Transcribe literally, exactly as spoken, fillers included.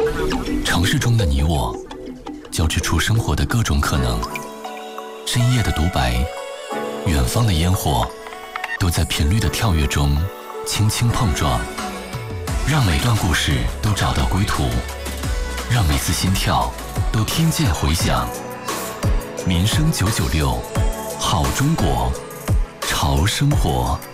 城市中的你我，交织出生活的各种可能。深夜的独白，远方的烟火，都在频率的跳跃中轻轻碰撞，让每段故事都找到归途，让每次心跳都听见回响。民生九九六，好中国，潮生活。